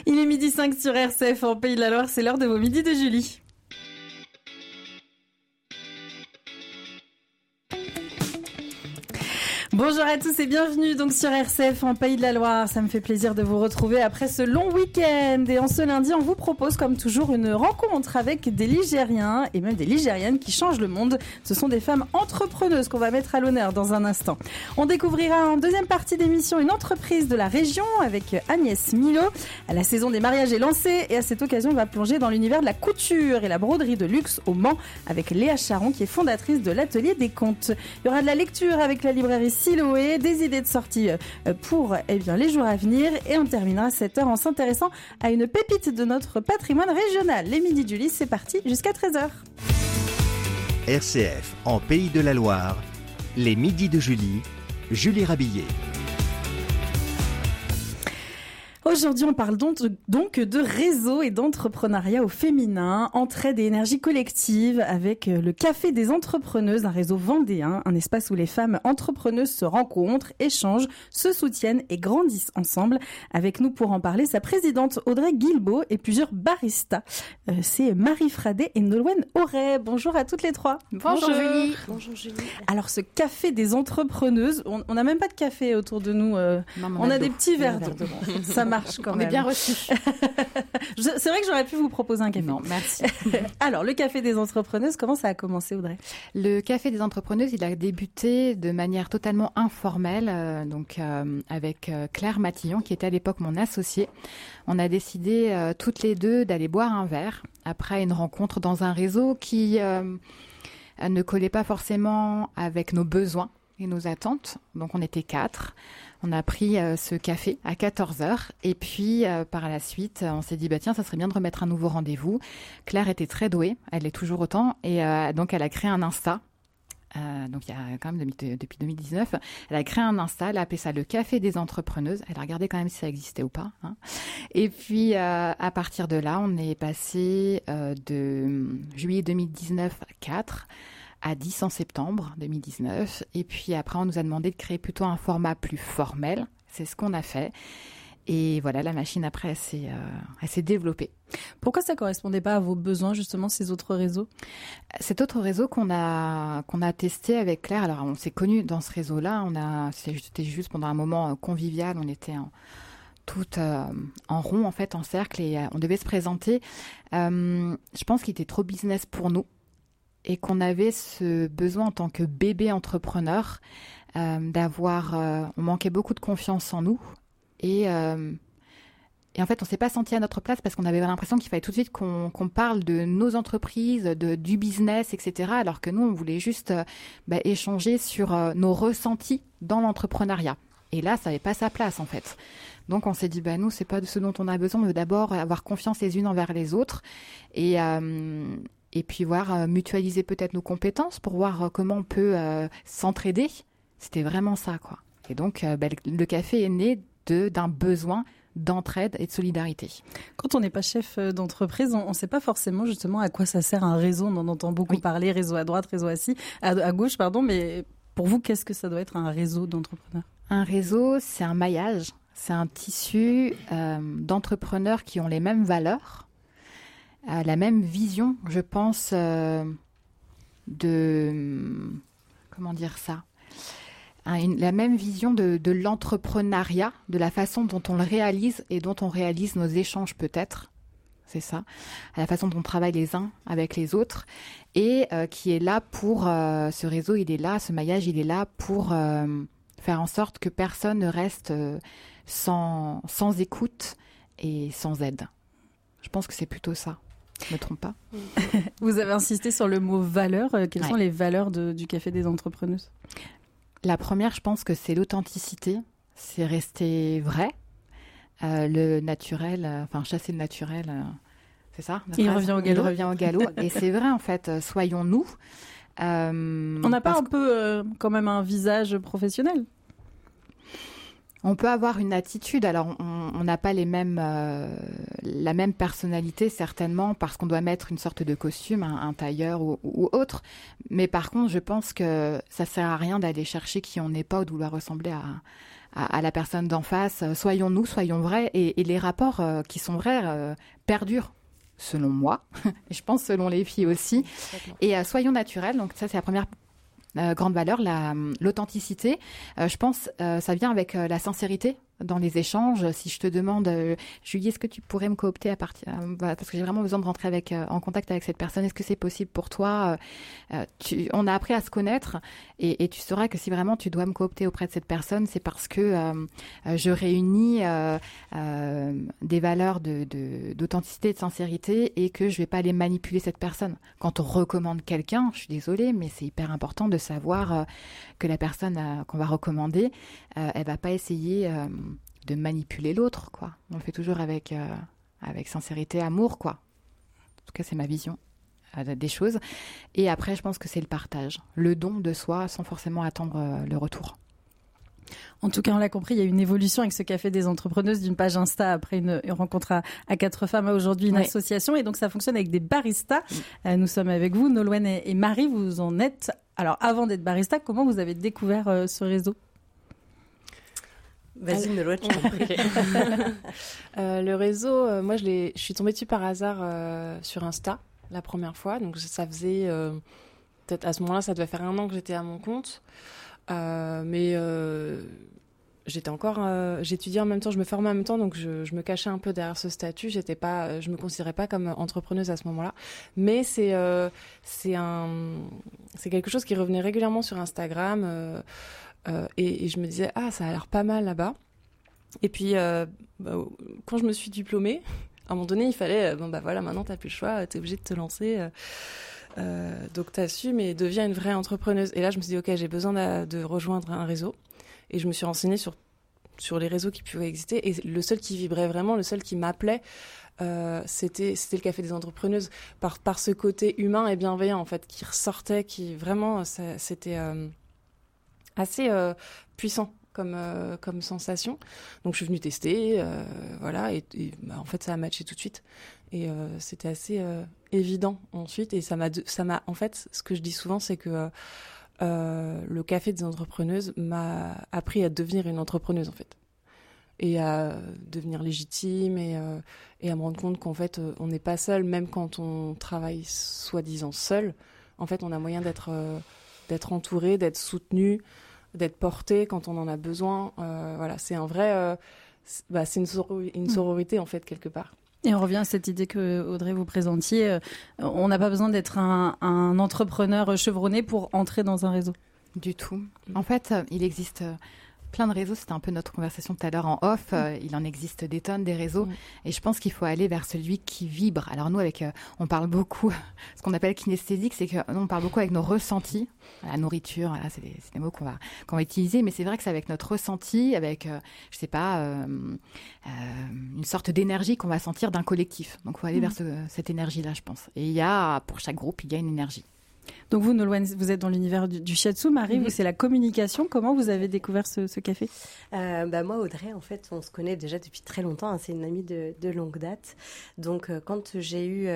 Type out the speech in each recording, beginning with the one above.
Il est 12h05 sur RCF en Pays de la Loire, c'est l'heure de vos midis de Julie. Bonjour à tous et bienvenue donc sur RCF en Pays de la Loire. Ça me fait plaisir de vous retrouver après ce long week-end. Et en ce lundi, on vous propose comme toujours une rencontre avec des Ligériens et même des Ligériennes qui changent le monde. Ce sont des femmes entrepreneuses qu'on va mettre à l'honneur dans un instant. On découvrira en deuxième partie d'émission une entreprise de la région avec Agnès Milot. La saison des mariages est lancée et à cette occasion, on va plonger dans l'univers de la couture et la broderie de luxe au Mans avec Léa Charon qui est fondatrice de l'Atelier des Contes. Il y aura de la lecture avec la librairie Siloé, des idées de sortie pour les jours à venir et on terminera cette heure en s'intéressant à une pépite de notre patrimoine régional. Les midis du Lys, c'est parti jusqu'à 13h. RCF en Pays de la Loire, les midis de Julie, Julie Rabillet. Aujourd'hui, on parle donc de réseau et d'entrepreneuriat au féminin, entraide et énergie collective avec le Café des Entrepreneuses, un réseau vendéen, un espace où les femmes entrepreneuses se rencontrent, échangent, se soutiennent et grandissent ensemble. Avec nous pour en parler, sa présidente Audrey Guilbeault et plusieurs baristas. C'est Marie Fradet et Nolwenn Auray. Bonjour à toutes les trois. Bonjour Julie. Bonjour Julie. Alors ce Café des Entrepreneuses, on n'a même pas de café autour de nous. Non, on a des petits verres d'eau. Ça marche. Quand on même. est bien reçus. C'est vrai que j'aurais pu vous proposer un café. Non, merci. Alors, le Café des Entrepreneuses, comment ça a commencé, Audrey ? Le Café des Entrepreneuses, il a débuté de manière totalement informelle, avec Claire Matillon, qui était à l'époque mon associée. On a décidé toutes les deux d'aller boire un verre après une rencontre dans un réseau qui ne collait pas forcément avec nos besoins et nos attentes. Donc, on était 4. On a pris ce café à 14h et puis par la suite, on s'est dit tiens, ça serait bien de remettre un nouveau rendez-vous. Claire était très douée, elle l'est toujours autant et donc elle a créé un Insta. Donc il y a quand même depuis 2019, elle a créé un Insta, elle a appelé ça le Café des Entrepreneuses. Elle a regardé quand même si ça existait ou pas. Et puis à partir de là, on est passé de juillet 2019 à 4. À 10 en septembre 2019. Et puis après, on nous a demandé de créer plutôt un format plus formel. C'est ce qu'on a fait. Et voilà, la machine après, elle s'est développée. Pourquoi ça correspondait pas à vos besoins, justement, ces autres réseaux ? Cet autre réseau qu'on a testé avec Claire, alors on s'est connus dans ce réseau-là. C'était juste pendant un moment convivial. On était toutes en rond, en fait, en cercle, et on devait se présenter. Je pense qu'il était trop business pour nous. Et qu'on avait ce besoin en tant que bébé entrepreneur on manquait beaucoup de confiance en nous et en fait on s'est pas senti à notre place parce qu'on avait l'impression qu'il fallait tout de suite qu'on parle de nos entreprises, du business, etc. Alors que nous on voulait juste échanger sur nos ressentis dans l'entrepreneuriat. Et là ça n'avait pas sa place en fait. Donc on s'est dit nous c'est pas de ce dont on a besoin, mais d'abord avoir confiance les unes envers les autres et puis mutualiser peut-être nos compétences pour voir comment on peut s'entraider. C'était vraiment ça, quoi. Et donc, le café est né d'un besoin d'entraide et de solidarité. Quand on n'est pas chef d'entreprise, on ne sait pas forcément justement à quoi ça sert un réseau. On en entend beaucoup parler, réseau à droite, réseau à gauche, mais pour vous, qu'est-ce que ça doit être un réseau d'entrepreneurs ? Un réseau, c'est un maillage, c'est un tissu d'entrepreneurs qui ont les mêmes valeurs, la même vision, je pense, comment dire ça, la même vision de l'entrepreneuriat, de la façon dont on le réalise et dont on réalise nos échanges peut-être, c'est ça, la façon dont on travaille les uns avec les autres et qui est là pour, ce réseau, il est là, ce maillage, il est là pour faire en sorte que personne ne reste sans écoute et sans aide. Je pense que c'est plutôt ça. Je ne me trompe pas. Vous avez insisté sur le mot valeur. Quelles sont les valeurs du Café des Entrepreneuses ? La première, je pense que c'est l'authenticité. C'est rester vrai. Le naturel, chasser le naturel, c'est ça ? Il revient au galop. Il revient au galop. Et c'est vrai, en fait, soyons-nous. On n'a pas un peu quand même un visage professionnel ? On peut avoir une attitude, alors on n'a pas la même personnalité certainement parce qu'on doit mettre une sorte de costume, un tailleur ou autre, mais par contre je pense que ça sert à rien d'aller chercher qui on n'est pas ou de vouloir ressembler à la personne d'en face. Soyons nous, soyons vrais. Et les rapports qui sont vrais perdurent, selon moi, et je pense selon les filles aussi. Et soyons naturels. Donc ça, c'est la première grande valeur, l'authenticité. Je pense ça vient avec la sincérité dans les échanges. Si je te demande, Julie, est-ce que tu pourrais me coopter parce que j'ai vraiment besoin de rentrer en contact avec cette personne, est-ce que c'est possible pour toi? On a appris à se connaître et tu sauras que si vraiment tu dois me coopter auprès de cette personne, c'est parce que je réunis des valeurs d'authenticité et de sincérité et que je vais pas aller manipuler cette personne. Quand on recommande quelqu'un, je suis désolée, mais c'est hyper important de savoir que la personne qu'on va recommander, elle va pas essayer de manipuler l'autre, quoi. On le fait toujours avec sincérité, amour, quoi. En tout cas, c'est ma vision des choses. Et après, je pense que c'est le partage, le don de soi sans forcément attendre le retour. En tout cas, on l'a compris, il y a une évolution avec ce café des entrepreneuses d'une page Insta après une rencontre à 4 femmes à aujourd'hui, une association. Et donc, ça fonctionne avec des baristas. Nous sommes avec vous, Nolwenn et Marie. Vous en êtes... Alors, avant d'être barista, comment vous avez découvert ce réseau ? Vas-y, Nolwenn, je t'en prie. Le réseau, moi, je suis tombée dessus par hasard sur Insta la première fois. Donc, ça faisait... peut-être à ce moment-là, ça devait faire 1 an que j'étais à mon compte. Mais j'étais encore... j'étudiais en même temps, je me formais en même temps, donc je me cachais un peu derrière ce statut. Je me considérais pas comme entrepreneuse à ce moment-là. Mais c'est quelque chose qui revenait régulièrement sur Instagram... et je me disais, ça a l'air pas mal là-bas. Et puis, quand je me suis diplômée, à un moment donné, il fallait, voilà, maintenant, t'as plus le choix, t'es obligée de te lancer. Donc, t'assumes et deviens une vraie entrepreneuse. Et là, je me suis dit, OK, j'ai besoin de rejoindre un réseau. Et je me suis renseignée sur les réseaux qui pouvaient exister. Et le seul qui vibrait vraiment, le seul qui m'appelait, c'était le Café des Entrepreneuses. Par ce côté humain et bienveillant, en fait, qui ressortait, qui vraiment, c'était... assez puissant comme sensation. Donc je suis venue tester, voilà, et en fait ça a matché tout de suite. Et c'était assez évident ensuite. Et ça m'a, en fait, ce que je dis souvent, c'est que le Café des Entrepreneuses m'a appris à devenir une entrepreneuse, en fait. Et à devenir légitime et à me rendre compte qu'en fait, on n'est pas seul, même quand on travaille soi-disant seul. En fait, on a moyen d'être entouré, d'être soutenu, d'être porté quand on en a besoin. Voilà, c'est un vrai... c'est une sororité, en fait, quelque part. Et on revient à cette idée que Audrey vous présentiez. On n'a pas besoin d'être un entrepreneur chevronné pour entrer dans un réseau. Du tout. En fait, il existe... plein de réseaux, c'était un peu notre conversation tout à l'heure en off, il en existe des tonnes des réseaux et je pense qu'il faut aller vers celui qui vibre. Alors nous on parle beaucoup, ce qu'on appelle kinesthésique, c'est que nous on parle beaucoup avec nos ressentis, la nourriture, voilà, c'est des mots qu'on va utiliser, mais c'est vrai que c'est avec notre ressenti, avec je sais pas, une sorte d'énergie qu'on va sentir d'un collectif. Donc il faut aller vers cette énergie-là, je pense. Et pour chaque groupe, il y a une énergie. Donc vous, Nolwenn, vous êtes dans l'univers du shiatsu. Marie, vous, c'est la communication. Comment vous avez découvert ce café ? Moi, Audrey, en fait, on se connaît déjà depuis très longtemps. Hein, c'est une amie de longue date. Donc, quand j'ai eu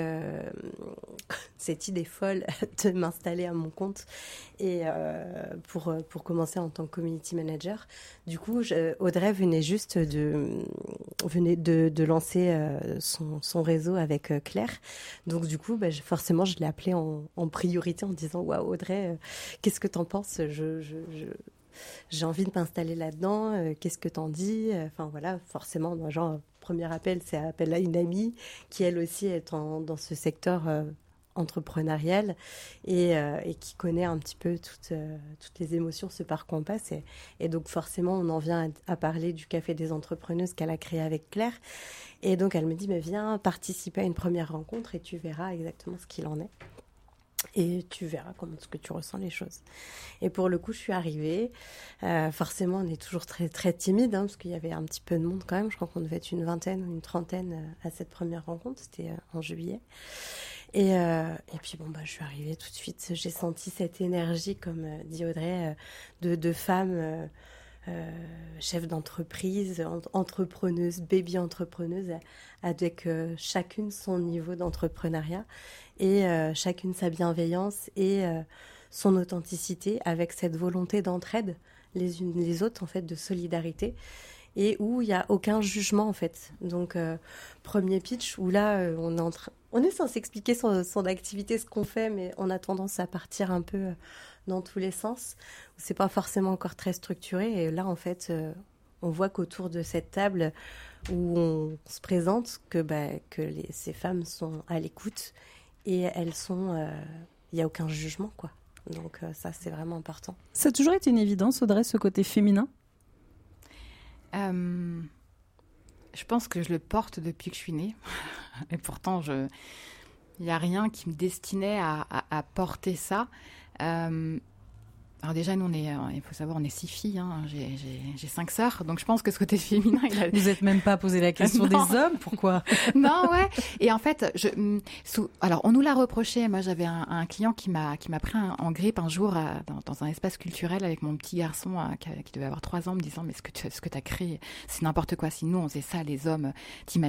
cette idée folle de m'installer à mon compte et pour commencer en tant que community manager, du coup, Audrey venait juste de lancer son réseau avec Claire. Donc, du coup, forcément, je l'ai appelée en priorité en disant « Waouh, Audrey, qu'est-ce que t'en penses ? J'ai envie de m'installer là-dedans. Qu'est-ce que t'en dis ?» Enfin, voilà, forcément, moi, premier appel, c'est appel à une amie qui, elle aussi, est dans ce secteur entrepreneurial et qui connaît un petit peu toutes les émotions, ce par quoi on passe. Et donc, forcément, on en vient à parler du Café des Entrepreneuses qu'elle a créé avec Claire. Et donc, elle me dit « Viens participer à une première rencontre et tu verras exactement ce qu'il en est. » Et tu verras comment est-ce que tu ressens les choses. Et pour le coup, je suis arrivée. Forcément, on est toujours très, très timide, parce qu'il y avait un petit peu de monde quand même. Je crois qu'on devait être une vingtaine ou une trentaine à cette première rencontre. C'était en juillet. Et puis, je suis arrivée tout de suite. J'ai senti cette énergie, comme dit Audrey, de femmes... chef d'entreprise, entrepreneuse, baby entrepreneuse, avec chacune son niveau d'entrepreneuriat et chacune sa bienveillance et son authenticité, avec cette volonté d'entraide les unes les autres, en fait, de solidarité, et où il n'y a aucun jugement, en fait. Donc, premier pitch, où là, on est censé expliquer son activité, ce qu'on fait, mais on a tendance à partir un peu dans tous les sens. C'est pas forcément encore très structuré, et là, en fait, on voit qu'autour de cette table où on se présente, que ces femmes sont à l'écoute, et elles sont... il n'y a aucun jugement, quoi. Donc ça, c'est vraiment important. Ça a toujours été une évidence, Audrey, ce côté féminin ? Je pense que je le porte depuis que je suis née. Et pourtant, il n'y a rien qui me destinait à porter ça. Alors déjà, nous, il faut savoir, on est 6 filles. Hein. J'ai 5 sœurs. Donc je pense que ce côté féminin... Vous n'êtes même pas posé la question des hommes ? Pourquoi ? Non, ouais. Et en fait, alors on nous l'a reproché. Moi, j'avais un client qui m'a pris en grippe un jour dans un espace culturel avec mon petit garçon qui devait avoir 3 ans, me disant « Mais ce que tu as créé, c'est n'importe quoi. Si nous, on faisait ça, les hommes, t'imagines ?»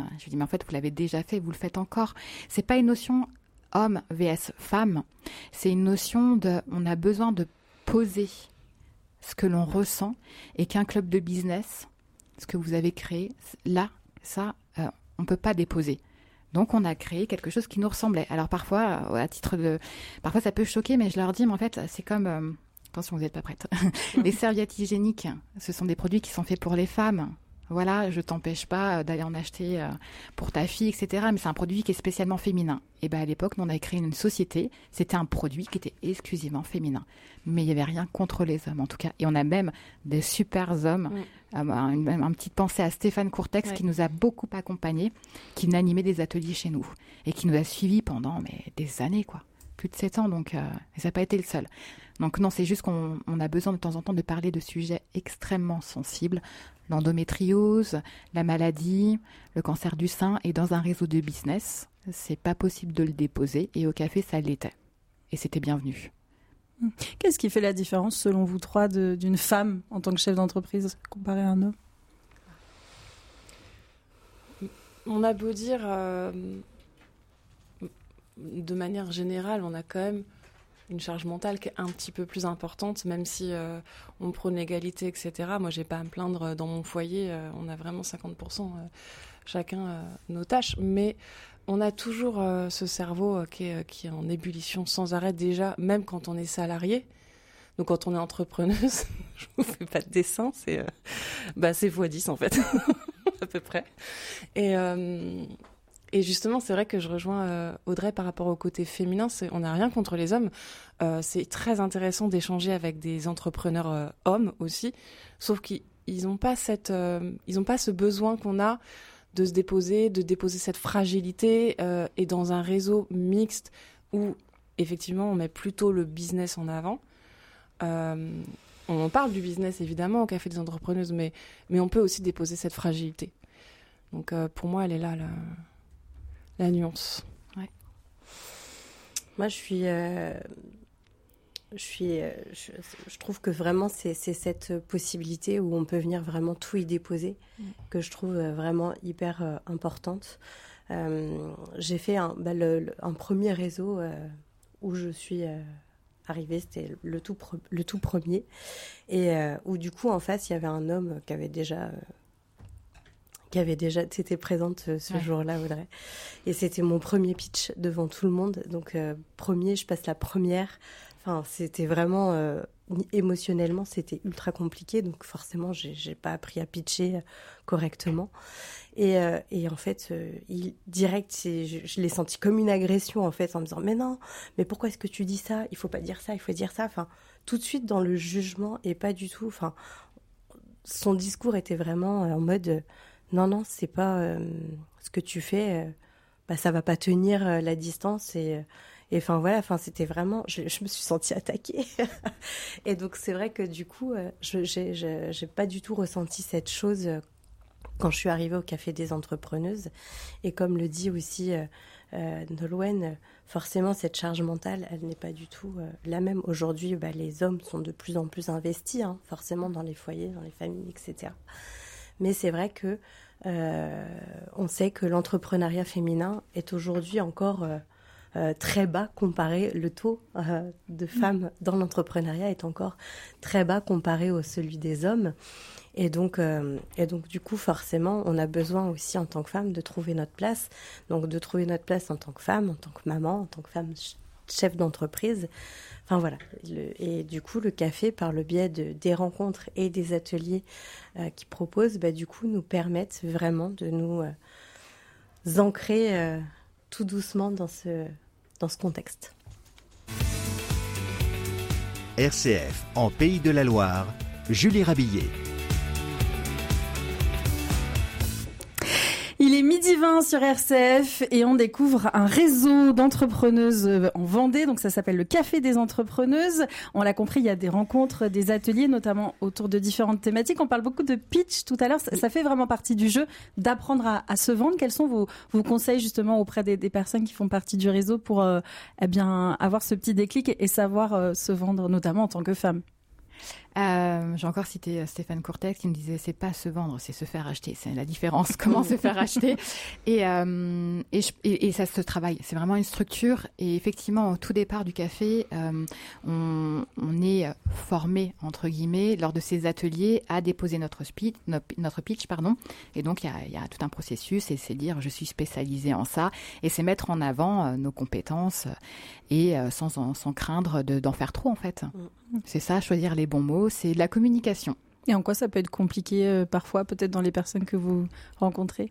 Je lui dis « Mais en fait, vous l'avez déjà fait, vous le faites encore. » C'est pas une notion homme vs femme. C'est une notion on a besoin de poser ce que l'on ressent, et qu'un club de business, ce que vous avez créé, là, ça, on ne peut pas déposer. Donc, on a créé quelque chose qui nous ressemblait. Alors, parfois, parfois, ça peut choquer, mais je leur dis, mais en fait, c'est comme... attention, vous n'êtes pas prête. Les serviettes hygiéniques, ce sont des produits qui sont faits pour les femmes. Voilà, je t'empêche pas d'aller en acheter pour ta fille, etc. Mais c'est un produit qui est spécialement féminin. Et à l'époque, nous, on avait créé une société. C'était un produit qui était exclusivement féminin. Mais il n'y avait rien contre les hommes, en tout cas. Et on a même des super hommes. Une petite pensée à Stéphane Courtex, qui nous a beaucoup accompagnés, qui animait des ateliers chez nous. Et qui nous a suivis pendant des années, quoi. Plus de 7 ans, donc ça n'a pas été le seul. Donc non, c'est juste qu'on a besoin de temps en temps de parler de sujets extrêmement sensibles. L'endométriose, la maladie, le cancer du sein, et dans un réseau de business, c'est pas possible de le déposer, et au café, ça l'était. Et c'était bienvenu. Qu'est-ce qui fait la différence, selon vous trois, d'une femme en tant que chef d'entreprise comparée à un homme ? On a beau dire, de manière générale, on a quand même une charge mentale qui est un petit peu plus importante, même si on prône l'égalité, etc. Moi, j'ai pas à me plaindre dans mon foyer. On a vraiment 50% chacun nos tâches, mais on a toujours ce cerveau qui est en ébullition sans arrêt déjà, même quand on est salarié. Donc, quand on est entrepreneuse, je vous fais pas de dessin, c'est x10 en fait, à peu près. Et justement, c'est vrai que je rejoins Audrey par rapport au côté féminin. On n'a rien contre les hommes. C'est très intéressant d'échanger avec des entrepreneurs hommes aussi. Sauf qu'ils n'ont pas ce besoin qu'on a de déposer cette fragilité. Et dans un réseau mixte où, effectivement, on met plutôt le business en avant. On parle du business, évidemment, au Café des Entrepreneuses, mais on peut aussi déposer cette fragilité. Donc, pour moi, elle est là, la nuance. Ouais. Moi, je trouve que vraiment c'est cette possibilité où on peut venir vraiment tout y déposer que je trouve vraiment hyper importante. J'ai fait un premier réseau où je suis arrivée, c'était le tout premier, et où du coup en face il y avait un homme qui avait déjà été présente ce jour-là, Audrey. Et c'était mon premier pitch devant tout le monde. Donc, je passe la première. Enfin, c'était vraiment... émotionnellement, c'était ultra compliqué. Donc, forcément, j'ai pas appris à pitcher correctement. Et en fait, direct, je l'ai senti comme une agression, en fait, en me disant « Mais non, mais pourquoi est-ce que tu dis ça ? Il faut pas dire ça, il faut dire ça. » Enfin, tout de suite dans le jugement et pas du tout... Enfin, son discours était vraiment en mode... Non, c'est pas ce que tu fais, ça va pas tenir la distance. Et enfin, voilà, enfin, c'était vraiment... Je me suis sentie attaquée. Et donc, c'est vrai que du coup, j'ai pas du tout ressenti cette chose quand je suis arrivée au Café des Entrepreneuses. Et comme le dit aussi Nolwenn, forcément, cette charge mentale, elle n'est pas du tout la même. Aujourd'hui, les hommes sont de plus en plus investis, forcément, dans les foyers, dans les familles, etc. Mais c'est vrai que on sait que l'entrepreneuriat féminin est aujourd'hui encore très bas comparé, le taux de femmes dans l'entrepreneuriat est encore très bas comparé au celui des hommes. Et donc, du coup, forcément, on a besoin aussi en tant que femme de trouver notre place. Donc, de trouver notre place en tant que femme, en tant que maman, en tant que femme chef d'entreprise. Enfin, voilà. Et du coup, le café, par le biais des rencontres et des ateliers qu'il propose, du coup, nous permettent vraiment de nous ancrer tout doucement dans ce contexte. RCF en Pays de la Loire, Julie Rabillet. Il est 12h20 sur RCF et on découvre un réseau d'entrepreneuses en Vendée. Donc ça s'appelle le Café des Entrepreneuses. On l'a compris, il y a des rencontres, des ateliers, notamment autour de différentes thématiques. On parle beaucoup de pitch tout à l'heure. Ça fait vraiment partie du jeu d'apprendre à se vendre. Quels sont vos conseils justement auprès des personnes qui font partie du réseau pour avoir ce petit déclic et savoir se vendre, notamment en tant que femme? J'ai encore cité Stéphane Courtex qui me disait c'est pas se vendre, c'est se faire acheter. C'est la différence. Comment se faire acheter et ça se travaille. C'est vraiment une structure. Et effectivement, au tout départ du café, on est formé entre guillemets lors de ces ateliers à déposer notre pitch, pardon. Et donc il y a tout un processus et c'est dire je suis spécialisée en ça et c'est mettre en avant nos compétences et sans craindre d'en faire trop en fait. C'est ça, choisir les bons mots, c'est de la communication. Et en quoi ça peut être compliqué parfois, peut-être dans les personnes que vous rencontrez?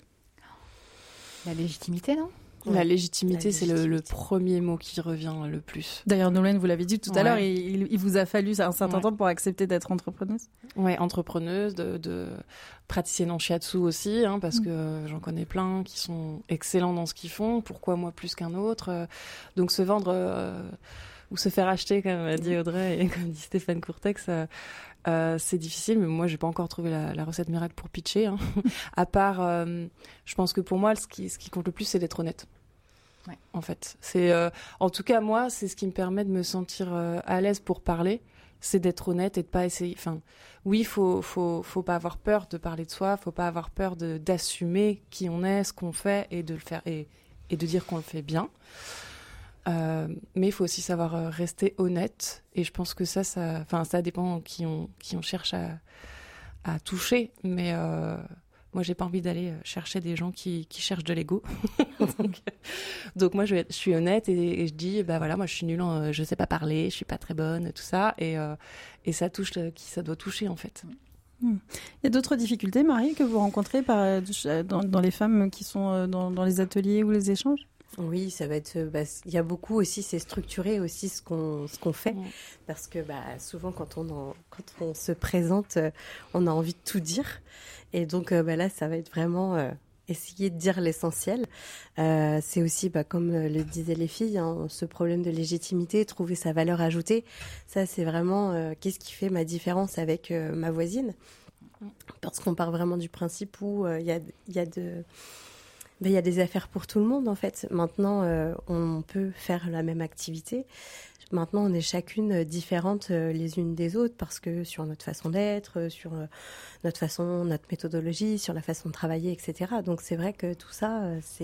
La légitimité, non? La légitimité, c'est le premier mot qui revient le plus. D'ailleurs, Nolwenn, vous l'avez dit tout à l'heure, il vous a fallu un certain temps pour accepter d'être entrepreneuse. Oui, entrepreneuse, de praticienne en shiatsu aussi, parce que j'en connais plein qui sont excellents dans ce qu'ils font. Pourquoi moi plus qu'un autre? Donc se vendre ou se faire acheter, comme a dit Audrey et comme dit Stéphane Courtex, c'est difficile, mais moi, j'ai pas encore trouvé la recette miracle pour pitcher. À part, je pense que pour moi, ce qui compte le plus, c'est d'être honnête. Ouais. En fait, c'est, en tout cas, moi, c'est ce qui me permet de me sentir à l'aise pour parler, c'est d'être honnête et de pas essayer. Enfin, oui, faut pas avoir peur de parler de soi, faut pas avoir peur d'assumer qui on est, ce qu'on fait et de le faire et de dire qu'on le fait bien. Mais il faut aussi savoir rester honnête et je pense que ça dépend qui on cherche à toucher, mais moi j'ai pas envie d'aller chercher des gens qui cherchent de l'ego. donc moi je suis honnête et je dis voilà, moi je suis nulle, je sais pas parler, je suis pas très bonne, tout ça et ça touche qui ça doit toucher en fait. Il y a d'autres difficultés, Marie, que vous rencontrez dans les femmes qui sont dans les ateliers ou les échanges? Oui, ça va être. Il y a beaucoup aussi, c'est structuré aussi ce qu'on fait, parce que souvent quand on se présente, on a envie de tout dire, et donc là, ça va être vraiment essayer de dire l'essentiel. C'est aussi, comme le disaient les filles, ce problème de légitimité, trouver sa valeur ajoutée. Ça, c'est vraiment qu'est-ce qui fait ma différence avec ma voisine, parce qu'on part vraiment du principe où il y a des affaires pour tout le monde, en fait. Maintenant, on peut faire la même activité. Maintenant, on est chacune différentes les unes des autres parce que sur notre façon d'être, sur notre méthodologie, sur la façon de travailler, etc. Donc, c'est vrai que tout ça,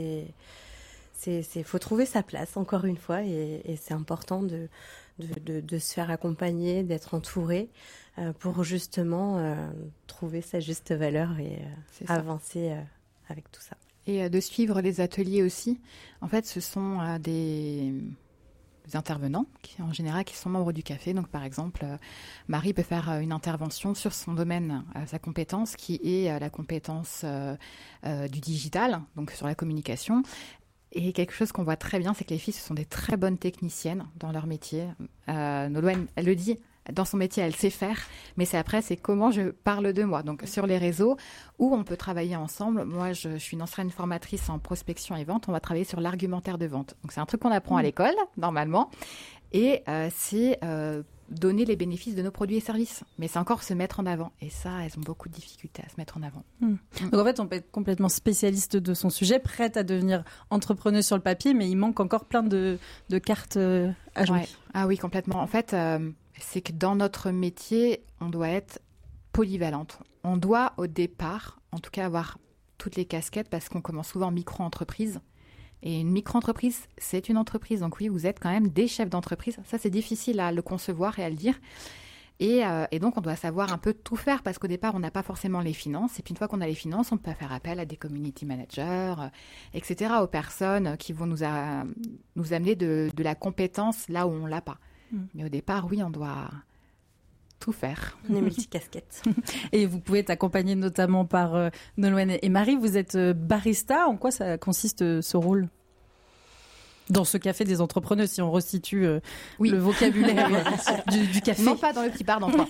faut trouver sa place, encore une fois, et c'est important de se faire accompagner, d'être entouré pour justement trouver sa juste valeur et avancer avec tout ça. Et de suivre les ateliers aussi. En fait, ce sont des intervenants en général qui sont membres du café. Donc, par exemple, Marie peut faire une intervention sur son domaine, sa compétence, qui est la compétence du digital, donc sur la communication. Et quelque chose qu'on voit très bien, c'est que les filles, ce sont des très bonnes techniciennes dans leur métier. Nolwenn, elle le dit. Dans son métier, elle sait faire, mais c'est comment je parle de moi. Donc, sur les réseaux où on peut travailler ensemble. Moi, je suis une ancienne formatrice en prospection et vente. On va travailler sur l'argumentaire de vente. Donc, c'est un truc qu'on apprend à l'école, normalement. Et c'est donner les bénéfices de nos produits et services. Mais c'est encore se mettre en avant. Et ça, elles ont beaucoup de difficultés à se mettre en avant. Donc, en fait, on peut être complètement spécialiste de son sujet, prête à devenir entrepreneuse sur le papier, mais il manque encore plein de cartes à jouer. Ouais. Ah oui, complètement. En fait... c'est que dans notre métier, on doit être polyvalente. On doit, au départ, en tout cas, avoir toutes les casquettes parce qu'on commence souvent en micro-entreprise. Et une micro-entreprise, c'est une entreprise. Donc oui, vous êtes quand même des chefs d'entreprise. Ça, c'est difficile à le concevoir et à le dire. Et donc, on doit savoir un peu tout faire parce qu'au départ, on n'a pas forcément les finances. Et puis, une fois qu'on a les finances, on peut faire appel à des community managers, etc., aux personnes qui vont nous amener de la compétence là où on ne l'a pas. Mais au départ, oui, on doit tout faire. On est multicasquettes. Et vous pouvez être accompagné notamment par Nolwenn et Marie. Vous êtes barista. En quoi ça consiste ce rôle ? Dans ce café des entrepreneurs, si on restitue le vocabulaire du café. Non, pas dans le petit bar d'emploi.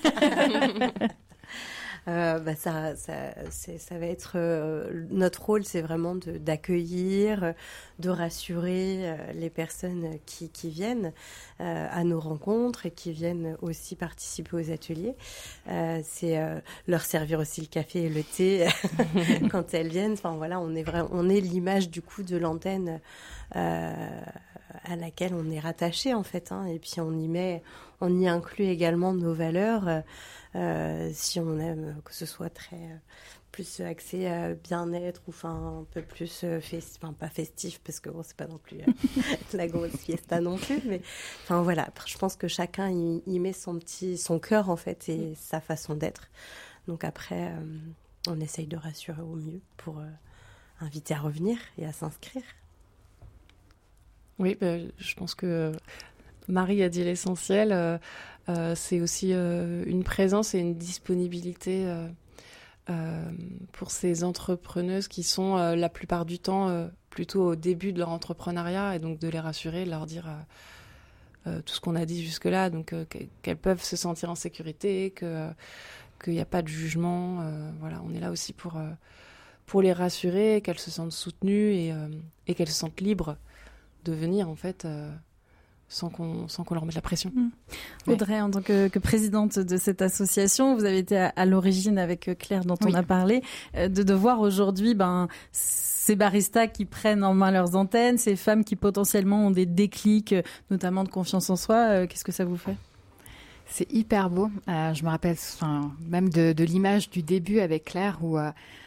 Ça va être notre rôle, c'est vraiment d'accueillir, de rassurer les personnes qui viennent à nos rencontres et qui viennent aussi participer aux ateliers. C'est leur servir aussi le café et le thé quand elles viennent. Enfin voilà, on est l'image du coup de l'antenne à laquelle on est rattaché en fait, hein. Et puis on y inclut également nos valeurs. Si on aime que ce soit plus axé bien-être ou un peu plus pas festif parce que c'est pas non plus la grosse fiesta non plus, mais voilà, je pense que chacun y met son cœur en fait et sa façon d'être. Donc après on essaye de rassurer au mieux pour inviter à revenir et à s'inscrire. Oui, je pense que Marie a dit l'essentiel. C'est aussi une présence et une disponibilité pour ces entrepreneuses qui sont la plupart du temps plutôt au début de leur entrepreneuriat, et donc de les rassurer, de leur dire tout ce qu'on a dit jusque-là, donc qu'elles peuvent se sentir en sécurité, qu'il n'y a pas de jugement. Voilà, on est là aussi pour les rassurer, qu'elles se sentent soutenues et qu'elles se sentent libres de venir en fait sans qu'on leur mette la pression. Audrey, en tant que présidente de cette association, vous avez été à l'origine avec Claire dont on a parlé, de voir aujourd'hui ces baristas qui prennent en main leurs antennes, ces femmes qui potentiellement ont des déclics, notamment de confiance en soi. Qu'est-ce que ça vous fait ? C'est hyper beau. Je me rappelle même de l'image du début avec Claire où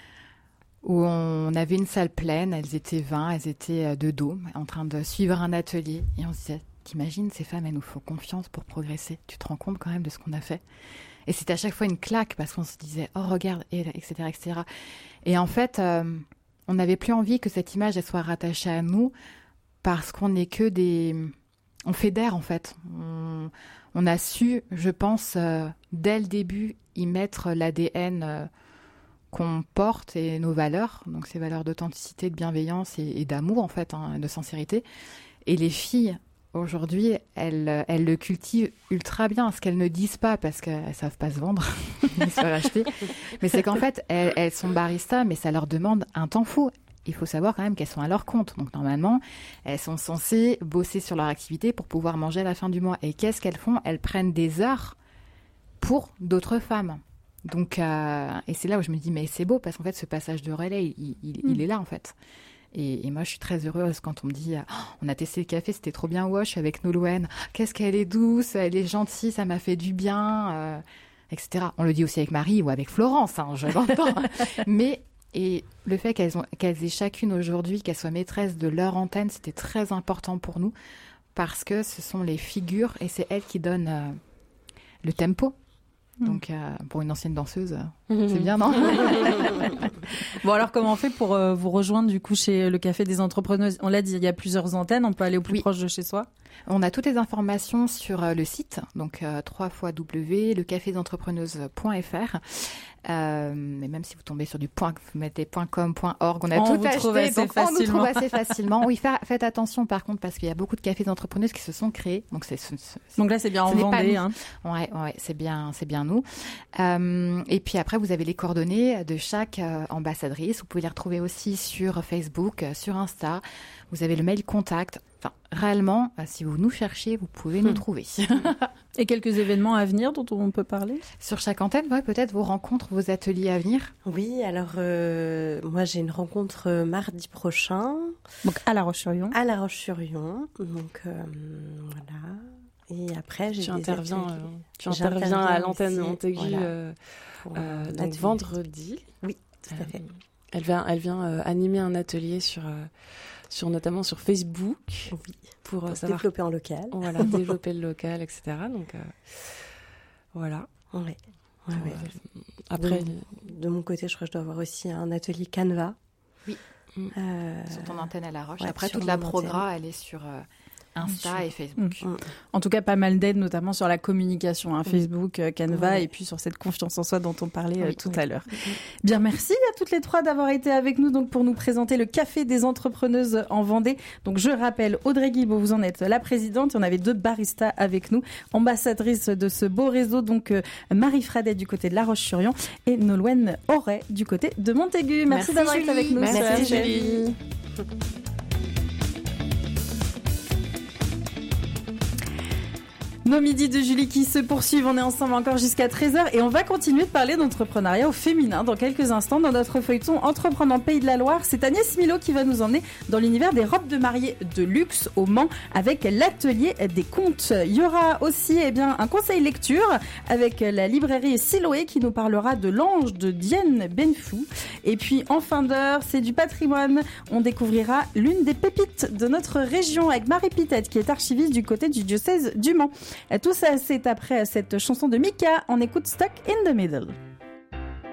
on avait une salle pleine, elles étaient 20, elles étaient de dos, en train de suivre un atelier. Et on se disait, t'imagines, ces femmes, elles nous font confiance pour progresser. Tu te rends compte quand même de ce qu'on a fait ? Et c'était à chaque fois une claque parce qu'on se disait, oh regarde, etc., etc. Et en fait, on n'avait plus envie que cette image elle soit rattachée à nous parce qu'on n'est que on fédère en fait. On a su, je pense, dès le début, y mettre l'ADN qu'on porte et nos valeurs, donc ces valeurs d'authenticité, de bienveillance et d'amour en fait, de sincérité. Et les filles, aujourd'hui, elles le cultivent ultra bien, ce qu'elles ne disent pas parce qu'elles savent pas se vendre, ni se faire acheter. Mais c'est qu'en fait, elles sont baristas, mais ça leur demande un temps fou. Il faut savoir quand même qu'elles sont à leur compte. Donc normalement, elles sont censées bosser sur leur activité pour pouvoir manger à la fin du mois. Et qu'est-ce qu'elles font ? Elles prennent des heures pour d'autres femmes. Donc, et c'est là où je me dis, mais c'est beau, parce qu'en fait, ce passage de relais, il est là, en fait. Et moi, je suis très heureuse quand on me dit, on a testé le café, c'était trop bien, wash, avec Nolwenn. Qu'est-ce qu'elle est douce, elle est gentille, ça m'a fait du bien, etc. On le dit aussi avec Marie ou avec Florence, je l'entends. Mais, et le fait qu'elles aient chacune aujourd'hui, qu'elles soient maîtresses de leur antenne, c'était très important pour nous, parce que ce sont les figures, et c'est elles qui donnent le tempo. Donc, pour une ancienne danseuse, c'est bien, non ? Bon, alors, comment on fait pour vous rejoindre, du coup, chez le Café des Entrepreneuses ? On l'a dit, il y a plusieurs antennes, on peut aller au plus proche de chez soi. On a toutes les informations sur le site, donc www.lecafedentrepreneuses.fr. Mais même si vous tombez sur du point, vous mettez .com, .org, on a tout acheté, donc on nous trouve assez facilement. Oui, faites attention par contre, parce qu'il y a beaucoup de cafés d'entrepreneuses qui se sont créés. Donc, donc là, c'est bien en Vendée. Hein. Ouais, c'est bien nous. Et puis après, vous avez les coordonnées de chaque ambassadrice. Vous pouvez les retrouver aussi sur Facebook, sur Insta. Vous avez le mail contact. Enfin, réellement, si vous nous cherchez, vous pouvez nous trouver. Et quelques événements à venir dont on peut parler ? Sur chaque antenne, peut-être vos rencontres, vos ateliers à venir. Oui, alors moi j'ai une rencontre mardi prochain. Donc à La Roche-sur-Yon. À La Roche-sur-Yon. Donc voilà. Et après, tu interviens à l'antenne Montaigu donc vendredi. Oui, tout à fait. Elle vient animer un atelier notamment sur Facebook. Oui. Pour développer en local. Voilà, développer le local, etc. Donc, voilà. Ouais. Après, de mon côté, je crois que je dois avoir aussi un atelier Canva. Oui. Sur ton antenne à La Roche. Ouais, après, toute la progra, elle est sur Insta et Facebook. En tout cas, pas mal d'aide, notamment sur la communication, Facebook, Canva, et puis sur cette confiance en soi dont on parlait tout à l'heure. Bien, merci à toutes les trois d'avoir été avec nous donc pour nous présenter le Café des entrepreneuses en Vendée. Donc, je rappelle, Audrey Guilbault, vous en êtes la présidente. On avait 2 baristas avec nous, ambassadrices de ce beau réseau. Donc, Marie Fradet du côté de La Roche-sur-Yon et Nolwenn Auray du côté de Montaigu. Merci d'avoir été avec nous. Merci Julie. Nos midis de Julie qui se poursuivent, on est ensemble encore jusqu'à 13h et on va continuer de parler d'entrepreneuriat au féminin dans quelques instants dans notre feuilleton Entreprenant Pays de la Loire. C'est Agnès Milo qui va nous emmener dans l'univers des robes de mariée de luxe au Mans avec l'atelier des contes. Il y aura aussi un conseil lecture avec la librairie Siloé qui nous parlera de l'ange de Diane Benfou. Et puis en fin d'heure, c'est du patrimoine. On découvrira l'une des pépites de notre région avec Marie Pitette qui est archiviste du côté du diocèse du Mans. Tout ça, c'est après cette chanson de Mika. On écoute Stuck in the Middle.